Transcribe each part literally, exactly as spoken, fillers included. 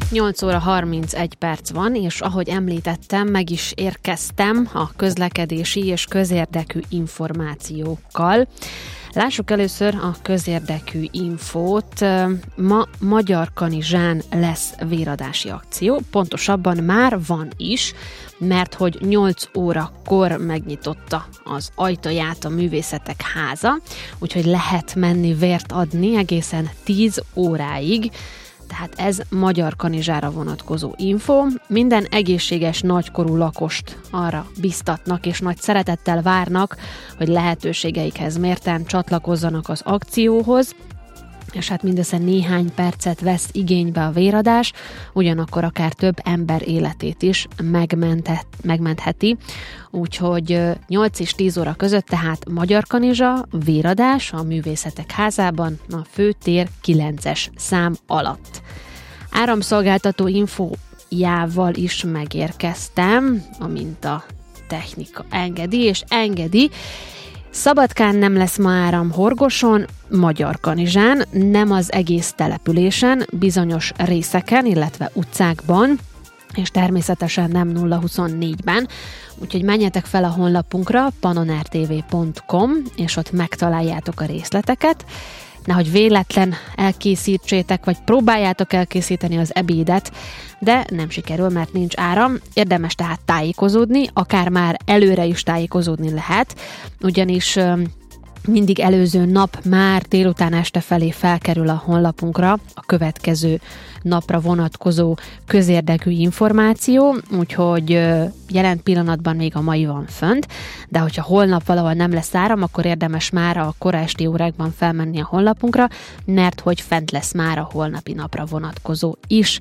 nyolc óra harmincegy perc van, és ahogy említettem, meg is érkeztem a közlekedési és közérdekű információkkal. Lássuk először a közérdekű infót. Ma Magyarkanizsán lesz véradási akció, pontosabban már van is, mert hogy nyolc órakor megnyitotta az ajtaját a Művészetek Háza, úgyhogy lehet menni vért adni egészen tíz óráig, tehát ez Magyarkanizsára vonatkozó info. Minden egészséges nagykorú lakost arra biztatnak, és nagy szeretettel várnak, hogy lehetőségeikhez mérten csatlakozzanak az akcióhoz, és hát mindössze néhány percet vesz igénybe a véradás, ugyanakkor akár több ember életét is megmenthet, megmentheti. Úgyhogy nyolc és tíz óra között tehát Magyarkanizsa, véradás a Művészetek Házában, a Főtér kilences szám alatt. Áramszolgáltató infójával is megérkeztem, amint a technika engedi, és engedi. Szabadkán nem lesz ma áram Horgoson, Magyarkanizsán, nem az egész településen, bizonyos részeken, illetve utcákban, és természetesen nem nulla huszonnégyben, úgyhogy menjetek fel a honlapunkra pannonrtv pont com, és ott megtaláljátok a részleteket, nehogy véletlen elkészítsétek, vagy próbáljátok elkészíteni az ebédet, de nem sikerül, mert nincs áram. Érdemes tehát tájékozódni, akár már előre is tájékozódni lehet, ugyanis mindig előző nap már délután este felé felkerül a honlapunkra a következő napra vonatkozó közérdekű információ, úgyhogy jelen pillanatban még a mai van fönt, de hogyha holnap valahol nem lesz áram, akkor érdemes már a kora esti órákban felmenni a honlapunkra, mert hogy fent lesz már a holnapi napra vonatkozó is.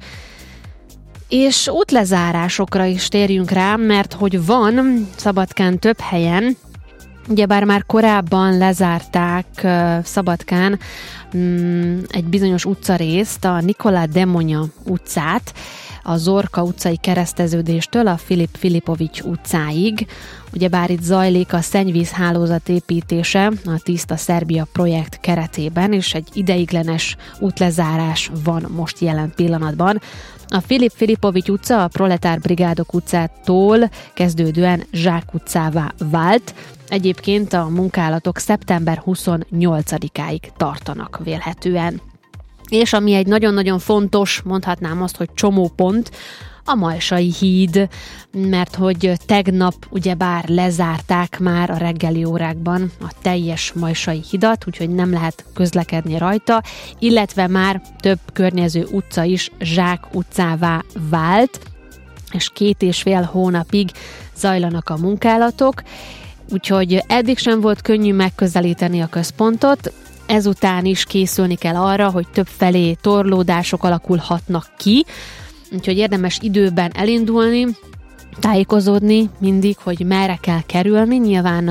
És útlezárásokra is térjünk rá, mert hogy van Szabadkán több helyen, ugyebár már korábban lezárták uh, Szabadkán um, egy bizonyos utcarészt, a Nikolá Demonya utcát, a Zorka utcai kereszteződéstől a Filip Filipovics utcáig. Ugyebár itt zajlik a szennyvízhálózat építése a Tiszta Szerbia projekt keretében, és egy ideiglenes útlezárás van most jelen pillanatban. A Filip Filipovics utca a Proletár Brigádok utcától kezdődően Zsák utcává vált. Egyébként a munkálatok szeptember huszonnyolcadikáig tartanak vélhetően. És ami egy nagyon-nagyon fontos, mondhatnám azt, hogy csomópont, a Majsai híd, mert hogy tegnap ugyebár lezárták már a reggeli órákban a teljes Majsai hidat, úgyhogy nem lehet közlekedni rajta, illetve már több környező utca is Zsák utcává vált, és két és fél hónapig zajlanak a munkálatok, úgyhogy eddig sem volt könnyű megközelíteni a központot, ezután is készülni kell arra, hogy több felé torlódások alakulhatnak ki, úgyhogy érdemes időben elindulni, tájékozódni mindig, hogy merre kell kerülni. Nyilván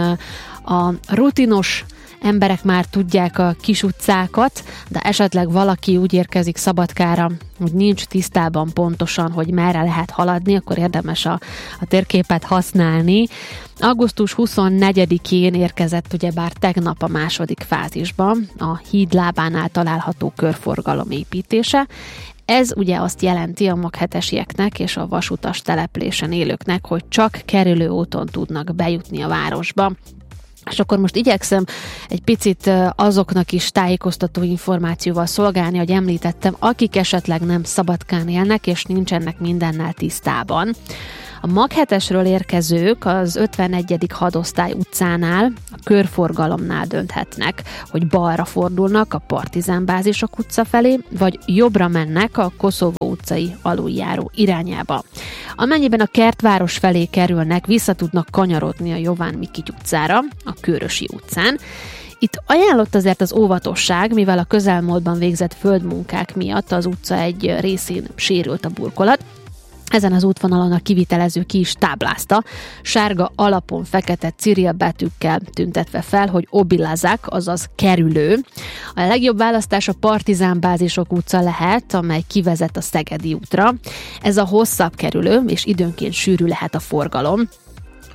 a rutinos emberek már tudják a kis utcákat, de esetleg valaki úgy érkezik Szabadkára, hogy nincs tisztában pontosan, hogy merre lehet haladni, akkor érdemes a, a térképet használni. augusztus huszonnegyedikén érkezett ugyebár tegnap a második fázisban a híd lábánál található körforgalom építése. Ez ugye azt jelenti a maghetesieknek és a vasutas településen élőknek, hogy csak kerülő úton tudnak bejutni a városba. És akkor most igyekszem egy picit azoknak is tájékoztató információval szolgálni, hogy említettem, akik esetleg nem Szabadkán élnek, és nincsenek mindennel tisztában. A Maghetesről érkezők az ötvenegyedik hadosztály utcánál, a körforgalomnál dönthetnek, hogy balra fordulnak a Partizán bázisok utca felé, vagy jobbra mennek a Koszovó utcai aluljáró irányába. Amennyiben a Kertváros felé kerülnek, vissza tudnak kanyarodni a Jován Mikity utcára, a Kőrösi utcán. Itt ajánlott azért az óvatosság, mivel a közelmúltban végzett földmunkák miatt az utca egy részén sérült a burkolat. Ezen az útvonalon a kivitelező ki is táblázta, sárga alapon fekete Cirill betűkkel tüntetve fel, hogy Obilazák, azaz kerülő. A legjobb választás a Partizán bázisok utca lehet, amely kivezet a Szegedi útra. Ez a hosszabb kerülő, és időnként sűrű lehet a forgalom.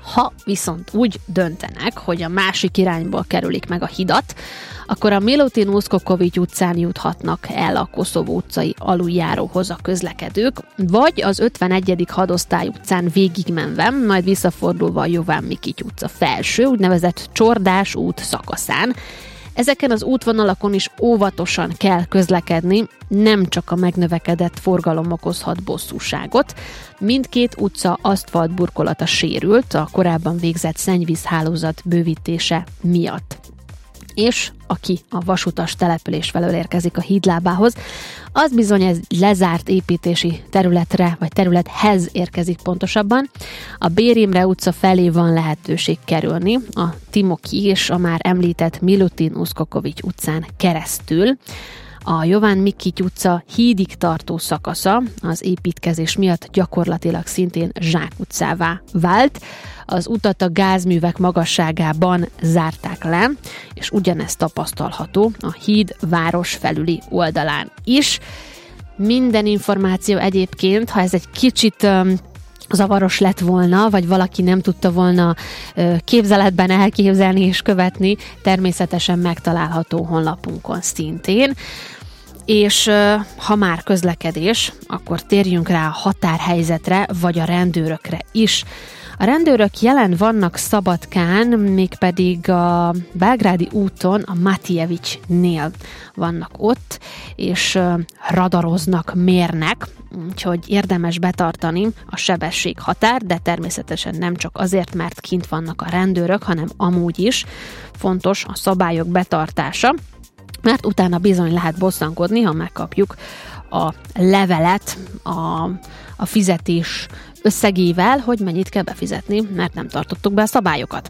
Ha viszont úgy döntenek, hogy a másik irányból kerülik meg a hidat, akkor a Milutin Uszkokovics utcán juthatnak el a Koszovó utcai aluljáróhoz a közlekedők, vagy az ötvenegyedik hadosztály utcán végigmenve, majd visszafordulva a Jován Mikics utca felső, úgynevezett Csordás út szakaszán. Ezeken az útvonalakon is óvatosan kell közlekedni, nem csak a megnövekedett forgalom okozhat bosszúságot. Mindkét utca aszfaltburkolata sérült a korábban végzett szennyvízhálózat bővítése miatt. És aki a vasutas település felől érkezik a hídlábához, az bizony ez lezárt építési területre, vagy területhez érkezik pontosabban. A Bér Imre utca felé van lehetőség kerülni, a Timoki és a már említett Milutin Uszkokovics utcán keresztül. A Jován Mikics utca hídig tartó szakasza az építkezés miatt gyakorlatilag szintén zsákutcává vált. Az utat a gázművek magasságában zárták le, és ugyanezt tapasztalható a híd város felüli oldalán is. Minden információ egyébként, ha ez egy kicsit um, zavaros lett volna, vagy valaki nem tudta volna uh, képzeletben elképzelni és követni, természetesen megtalálható honlapunkon szintén. És uh, ha már közlekedés, akkor térjünk rá a határhelyzetre, vagy a rendőrökre is. A rendőrök jelen vannak Szabadkán, mégpedig a Belgrádi úton, a Matijevicsnél vannak ott, és radaroznak, mérnek, úgyhogy érdemes betartani a sebességhatár, de természetesen nem csak azért, mert kint vannak a rendőrök, hanem amúgy is fontos a szabályok betartása, mert utána bizony lehet bosszankodni, ha megkapjuk a levelet a, a fizetés összegével, hogy mennyit kell befizetni, mert nem tartottuk be a szabályokat.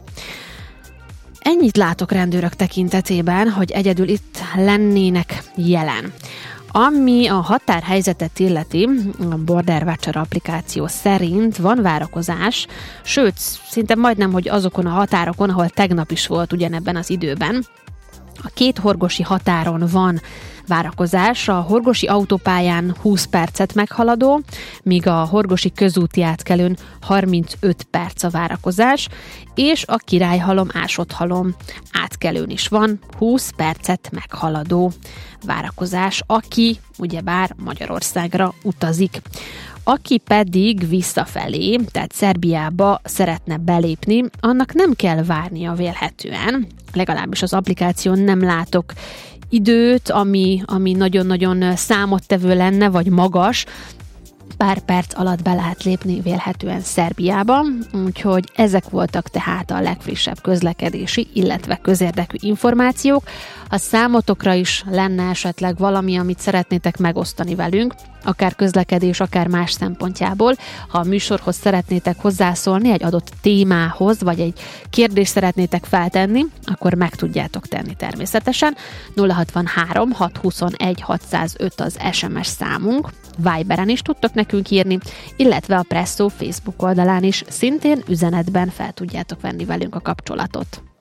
Ennyit látok rendőrök tekintetében, hogy egyedül itt lennének jelen. Ami a határhelyzetet illeti, a Border Watcher applikáció szerint van várakozás, sőt, szinte majdnem, hogy azokon a határokon, ahol tegnap is volt ugyanebben az időben. A két horgosi határon van várakozás, a horgosi autópályán húsz percet meghaladó, míg a horgosi közúti átkelőn harmincöt perc a várakozás, és a Királyhalom, Ásotthalom átkelőn is van húsz percet meghaladó várakozás, aki ugyebár Magyarországra utazik. Aki pedig visszafelé, tehát Szerbiába szeretne belépni, annak nem kell várnia vélhetően, legalábbis az applikáción nem látok időt, ami, ami nagyon-nagyon számottevő lenne, vagy magas, pár perc alatt be lehet lépni vélhetően Szerbiába, úgyhogy ezek voltak tehát a legfrissebb közlekedési, illetve közérdekű információk. Ha számotokra is lenne esetleg valami, amit szeretnétek megosztani velünk, akár közlekedés, akár más szempontjából, ha a műsorhoz szeretnétek hozzászólni egy adott témához, vagy egy kérdést szeretnétek feltenni, akkor meg tudjátok tenni természetesen. nulla hatvanhárom hatszázhuszonegy hatszázöt az es em es számunk, Viberen is tudtok nekünk írni, illetve a Presszó Facebook oldalán is szintén üzenetben fel tudjátok venni velünk a kapcsolatot.